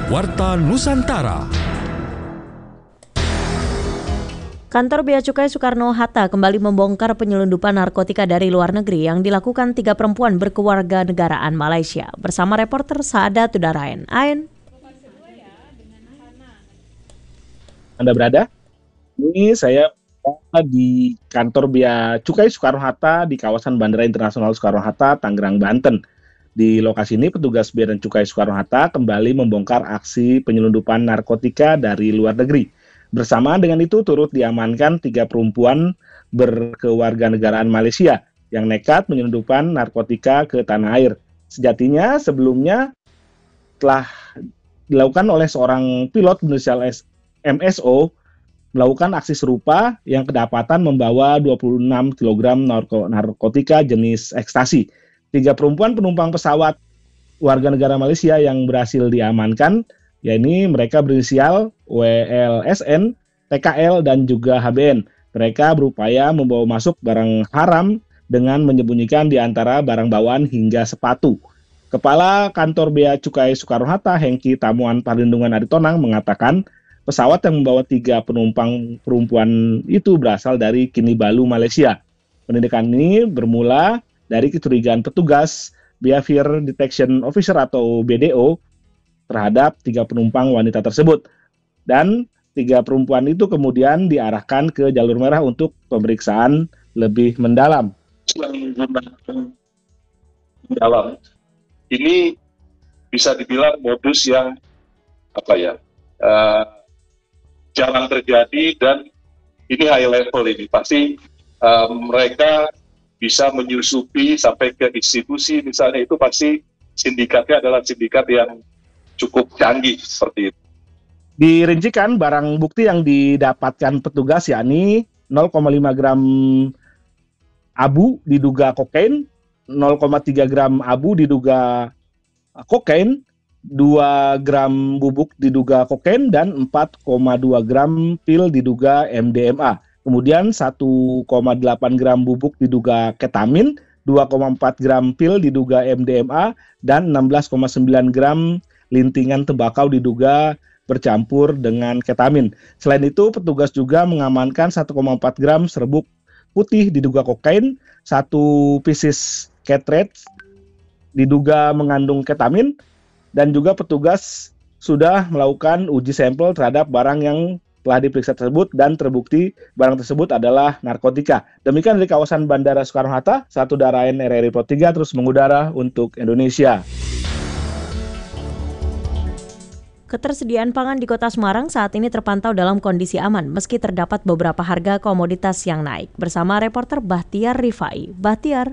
Warta Nusantara. Kantor Bea Cukai Soekarno-Hatta kembali membongkar penyelundupan narkotika dari luar negeri yang dilakukan 3 perempuan berkewarganegaraan Malaysia. Bersama reporter Saada Tudarain. Ain. Anda berada? Ini saya di kantor Bea Cukai Soekarno-Hatta di kawasan Bandara Internasional Soekarno-Hatta, Tangerang, Banten. Di lokasi ini petugas Bea dan Cukai Soekarno-Hatta kembali membongkar aksi penyelundupan narkotika dari luar negeri. Bersamaan dengan itu turut diamankan 3 perempuan berkewarganegaraan Malaysia yang nekat menyelundupkan narkotika ke tanah air. Sejatinya sebelumnya telah dilakukan oleh seorang pilot berinisial MSO melakukan aksi serupa yang kedapatan membawa 26 kg narkotika jenis ekstasi. 3 perempuan penumpang pesawat warga negara Malaysia yang berhasil diamankan, yakni mereka berinisial WLSN, TKL, dan juga HBN. Mereka berupaya membawa masuk barang haram dengan menyembunyikan di antara barang bawaan hingga sepatu. Kepala Kantor Bea Cukai Soekarno-Hatta, Hengki Tamuan Perlindungan Aritonang, mengatakan pesawat yang membawa 3 penumpang perempuan itu berasal dari Kinabalu, Malaysia. Penindakan ini bermula dari kecurigaan petugas Behavior Detection Officer atau BDO terhadap 3 penumpang wanita tersebut. Dan 3 perempuan itu kemudian diarahkan ke jalur merah untuk pemeriksaan lebih mendalam. Ini bisa dibilang modus yang jarang terjadi, dan ini high level. Ini pasti mereka bisa menyusupi sampai ke institusi, misalnya itu pasti sindikatnya adalah sindikat yang cukup canggih seperti itu. Dirincikan barang bukti yang didapatkan petugas yakni 0,5 gram abu diduga kokain, 0,3 gram abu diduga kokain, 2 gram bubuk diduga kokain, dan 4,2 gram pil diduga MDMA. Kemudian 1,8 gram bubuk diduga ketamin, 2,4 gram pil diduga MDMA, dan 16,9 gram lintingan tembakau diduga bercampur dengan ketamin. Selain itu, petugas juga mengamankan 1,4 gram serbuk putih diduga kokain, 1 pieces cartridge diduga mengandung ketamin, dan juga petugas sudah melakukan uji sampel terhadap barang yang telah diperiksa tersebut dan terbukti barang tersebut adalah narkotika. Demikian dari kawasan Bandara Soekarno-Hatta, Saada Tudarain RRI Pro 3 terus mengudara untuk Indonesia. Ketersediaan pangan di Kota Semarang saat ini terpantau dalam kondisi aman meski terdapat beberapa harga komoditas yang naik. Bersama reporter Bahtiar Rifai. Bahtiar.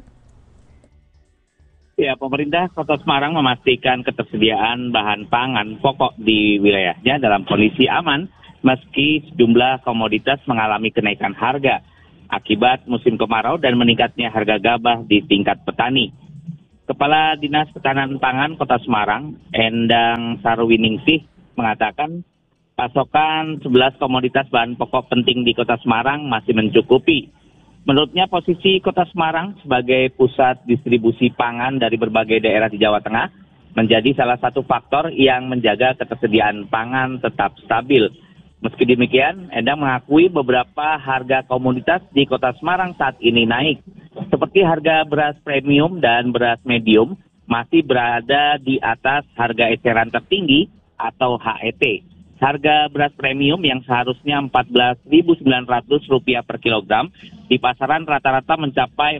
Ya, pemerintah Kota Semarang memastikan ketersediaan bahan pangan pokok di wilayahnya dalam kondisi aman meski sejumlah komoditas mengalami kenaikan harga akibat musim kemarau dan meningkatnya harga gabah di tingkat petani. Kepala Dinas Ketahanan Pangan Kota Semarang, Endang Sarwiningsih, mengatakan pasokan 11 komoditas bahan pokok penting di Kota Semarang masih mencukupi. Menurutnya posisi Kota Semarang sebagai pusat distribusi pangan dari berbagai daerah di Jawa Tengah menjadi salah satu faktor yang menjaga ketersediaan pangan tetap stabil. Meski demikian, Endang mengakui beberapa harga komoditas di Kota Semarang saat ini naik. Seperti harga beras premium dan beras medium masih berada di atas harga eceran tertinggi atau HET. Harga beras premium yang seharusnya Rp14.900 per kilogram di pasaran rata-rata mencapai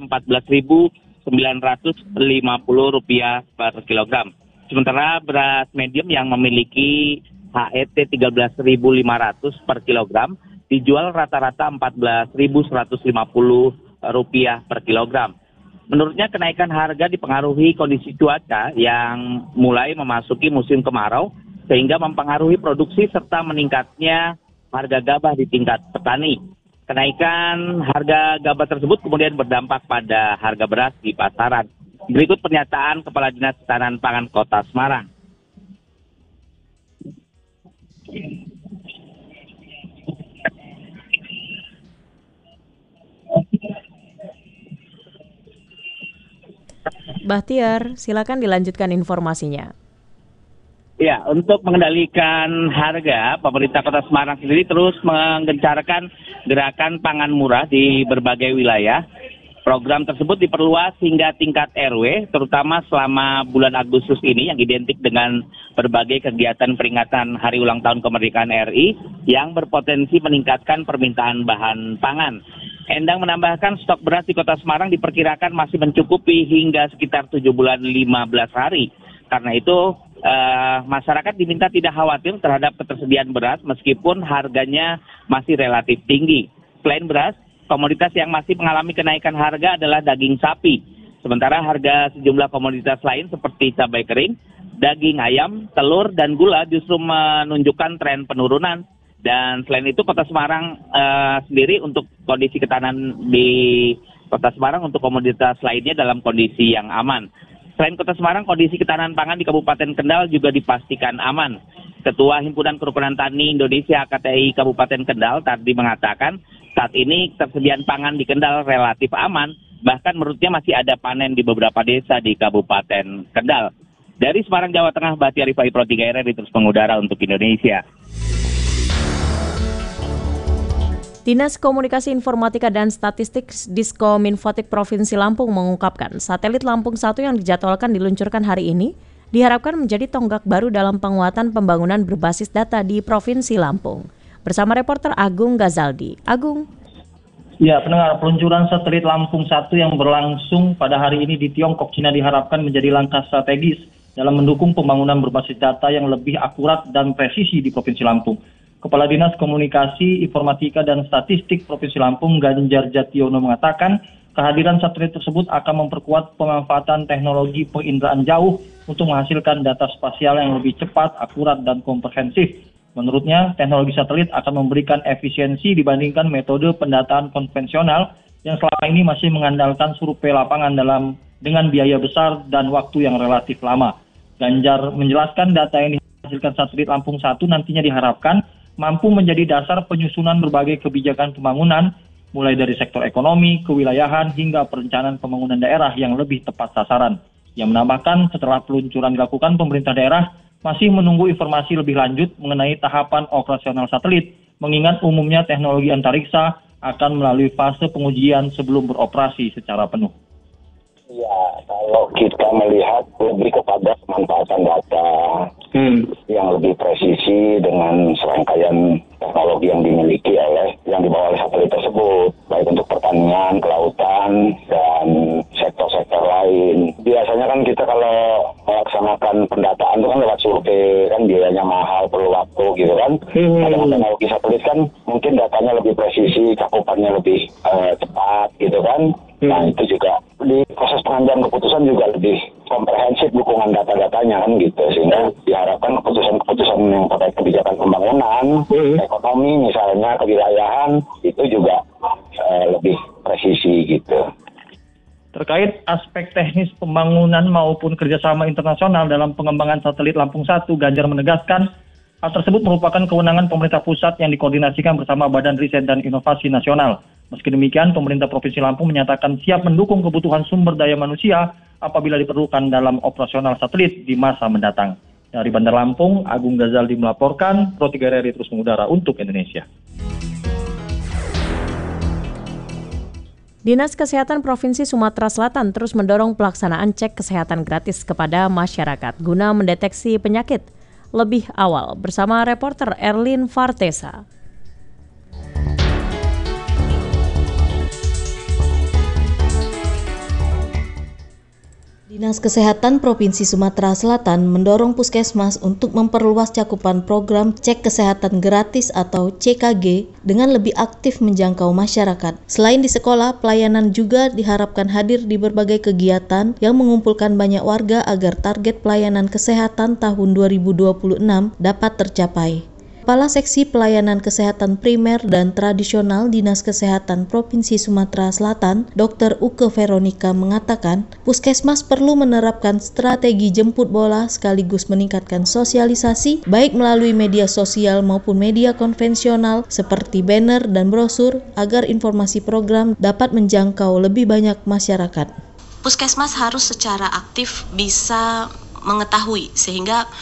Rp14.950 per kilogram. Sementara beras medium yang memiliki HET Rp13.500 per kilogram dijual rata-rata Rp14.150 per kilogram. Menurutnya kenaikan harga dipengaruhi kondisi cuaca yang mulai memasuki musim kemarau sehingga mempengaruhi produksi serta meningkatnya harga gabah di tingkat petani. Kenaikan harga gabah tersebut kemudian berdampak pada harga beras di pasaran. Berikut pernyataan Kepala Dinas Ketahanan Pangan Kota Semarang. Bahtiar, silakan dilanjutkan informasinya. Ya, untuk mengendalikan harga, pemerintah Kota Semarang sendiri terus menggencarkan gerakan pangan murah di berbagai wilayah. Program tersebut diperluas hingga tingkat RW, terutama selama bulan Agustus ini yang identik dengan berbagai kegiatan peringatan Hari Ulang Tahun Kemerdekaan RI yang berpotensi meningkatkan permintaan bahan pangan. Endang menambahkan stok beras di Kota Semarang diperkirakan masih mencukupi hingga sekitar 7 bulan 15 hari. Karena itu masyarakat diminta tidak khawatir terhadap ketersediaan beras meskipun harganya masih relatif tinggi. Selain beras, komoditas yang masih mengalami kenaikan harga adalah daging sapi. Sementara harga sejumlah komoditas lain seperti cabai kering, daging ayam, telur, dan gula justru menunjukkan tren penurunan. Dan selain itu Kota Semarang sendiri untuk kondisi ketahanan di Kota Semarang untuk komoditas lainnya dalam kondisi yang aman. Selain Kota Semarang, kondisi ketahanan pangan di Kabupaten Kendal juga dipastikan aman. Ketua Himpunan Kerukunan Tani Indonesia KTI Kabupaten Kendal tadi mengatakan saat ini ketersediaan pangan di Kendal relatif aman, bahkan menurutnya masih ada panen di beberapa desa di Kabupaten Kendal. Dari Semarang, Jawa Tengah, Bahtiar Rifai Pro 3 RRI terus mengudara untuk Indonesia. Dinas Komunikasi Informatika dan Statistik Diskominfotik Provinsi Lampung mengungkapkan satelit Lampung 1 yang dijadwalkan diluncurkan hari ini diharapkan menjadi tonggak baru dalam penguatan pembangunan berbasis data di Provinsi Lampung. Bersama reporter Agung Gazaldi. Agung. Ya, pendengar, peluncuran satelit Lampung 1 yang berlangsung pada hari ini di Tiongkok, Cina diharapkan menjadi langkah strategis dalam mendukung pembangunan berbasis data yang lebih akurat dan presisi di Provinsi Lampung. Kepala Dinas Komunikasi, Informatika, dan Statistik Provinsi Lampung, Ganjar Jationo mengatakan kehadiran satelit tersebut akan memperkuat pemanfaatan teknologi penginderaan jauh untuk menghasilkan data spasial yang lebih cepat, akurat, dan komprehensif. Menurutnya, teknologi satelit akan memberikan efisiensi dibandingkan metode pendataan konvensional yang selama ini masih mengandalkan survei lapangan dengan biaya besar dan waktu yang relatif lama. Ganjar menjelaskan data yang dihasilkan satelit Lampung 1 nantinya diharapkan mampu menjadi dasar penyusunan berbagai kebijakan pembangunan, mulai dari sektor ekonomi, kewilayahan, hingga perencanaan pembangunan daerah yang lebih tepat sasaran. Yang menambahkan setelah peluncuran dilakukan, pemerintah daerah masih menunggu informasi lebih lanjut mengenai tahapan operasional satelit, mengingat umumnya teknologi antariksa akan melalui fase pengujian sebelum beroperasi secara penuh. Ya, kalau kita melihat lebih kepada pemanfaatan data yang lebih presisi dengan serangkaian teknologi yang dibawa oleh satelit tersebut, baik untuk pertanian, kelautan, dan sektor-sektor lain. Biasanya kan kita kalau melaksanakan pendataan itu kan lewat survei, kan biayanya mahal, perlu waktu gitu kan. Dengan teknologi satelit kan mungkin datanya lebih presisi, cakupannya lebih cepat gitu kan. Nah itu juga di proses pengambilan keputusan juga lebih komprehensif dukungan data-datanya kan gitu, sehingga diharapkan keputusan-keputusan yang terkait kebijakan pembangunan, ekonomi misalnya, kewilayahan itu juga lebih presisi gitu. Terkait aspek teknis pembangunan maupun kerjasama internasional dalam pengembangan satelit Lampung 1, Ganjar menegaskan hal tersebut merupakan kewenangan pemerintah pusat yang dikoordinasikan bersama Badan Riset dan Inovasi Nasional. Meski demikian, pemerintah Provinsi Lampung menyatakan siap mendukung kebutuhan sumber daya manusia apabila diperlukan dalam operasional satelit di masa mendatang. Dari Bandar Lampung, Agung Gazaldi melaporkan, Pro 3 RRI terus mengudara untuk Indonesia. Dinas Kesehatan Provinsi Sumatera Selatan terus mendorong pelaksanaan cek kesehatan gratis kepada masyarakat guna mendeteksi penyakit lebih awal. Bersama reporter Erlin Fartesa. Dinas Kesehatan Provinsi Sumatera Selatan mendorong Puskesmas untuk memperluas cakupan program cek kesehatan gratis atau CKG dengan lebih aktif menjangkau masyarakat. Selain di sekolah, pelayanan juga diharapkan hadir di berbagai kegiatan yang mengumpulkan banyak warga agar target pelayanan kesehatan tahun 2026 dapat tercapai. Kepala Seksi Pelayanan Kesehatan Primer dan Tradisional Dinas Kesehatan Provinsi Sumatera Selatan, Dr. Uke Veronica mengatakan, Puskesmas perlu menerapkan strategi jemput bola sekaligus meningkatkan sosialisasi baik melalui media sosial maupun media konvensional seperti banner dan brosur agar informasi program dapat menjangkau lebih banyak masyarakat. Puskesmas harus secara aktif bisa mengetahui sehingga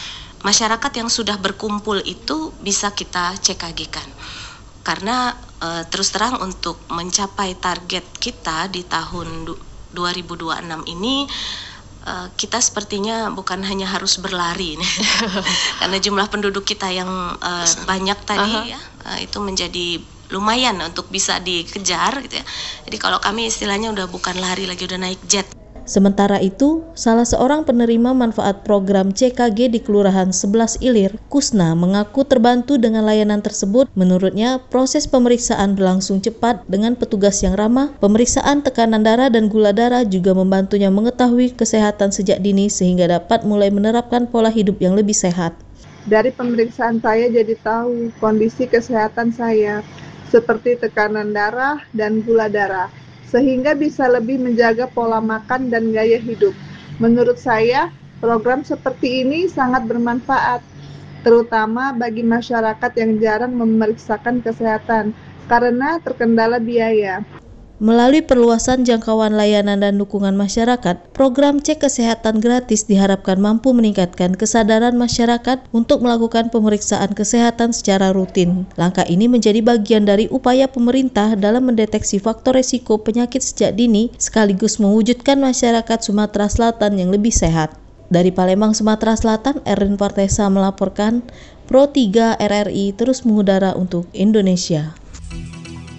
masyarakat yang sudah berkumpul itu bisa kita CKG-kan. Karena terus terang untuk mencapai target kita di tahun 2026 ini, kita sepertinya bukan hanya harus berlari karena jumlah penduduk kita yang banyak tadi itu menjadi lumayan untuk bisa dikejar gitu ya. Jadi kalau kami istilahnya udah bukan lari lagi, udah naik jet. Sementara itu, salah seorang penerima manfaat program CKG di Kelurahan 11 Ilir, Kusna, mengaku terbantu dengan layanan tersebut. Menurutnya, proses pemeriksaan berlangsung cepat dengan petugas yang ramah. Pemeriksaan tekanan darah dan gula darah juga membantunya mengetahui kesehatan sejak dini sehingga dapat mulai menerapkan pola hidup yang lebih sehat. Dari pemeriksaan saya jadi tahu kondisi kesehatan saya, seperti tekanan darah dan gula darah, sehingga bisa lebih menjaga pola makan dan gaya hidup. Menurut saya, program seperti ini sangat bermanfaat, terutama bagi masyarakat yang jarang memeriksakan kesehatan karena terkendala biaya. Melalui perluasan jangkauan layanan dan dukungan masyarakat, program cek kesehatan gratis diharapkan mampu meningkatkan kesadaran masyarakat untuk melakukan pemeriksaan kesehatan secara rutin. Langkah ini menjadi bagian dari upaya pemerintah dalam mendeteksi faktor risiko penyakit sejak dini, sekaligus mewujudkan masyarakat Sumatera Selatan yang lebih sehat. Dari Palembang, Sumatera Selatan, Erin Partesa melaporkan. Pro 3 RRI terus mengudara untuk Indonesia.